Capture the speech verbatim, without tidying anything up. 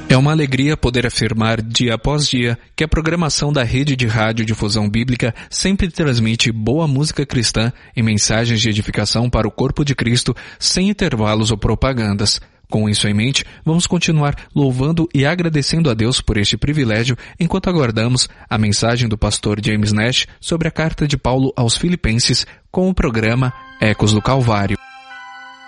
É uma alegria poder afirmar dia após dia que a programação da Rede de Rádio Difusão Bíblica sempre transmite boa música cristã e mensagens de edificação para o corpo de Cristo sem intervalos ou propagandas. Com isso em mente, vamos continuar louvando e agradecendo a Deus por este privilégio enquanto aguardamos a mensagem do pastor James Nash sobre a carta de Paulo aos Filipenses com o programa Ecos do Calvário.